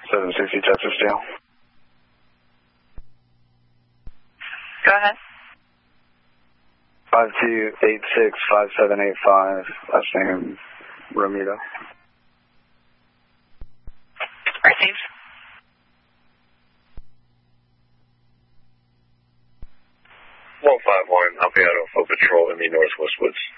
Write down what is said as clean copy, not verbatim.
760 Texas Jail. Go ahead. 52865785. Last name Ramiro. Received. 151 Alpiado for patrol in the Northwest Woods.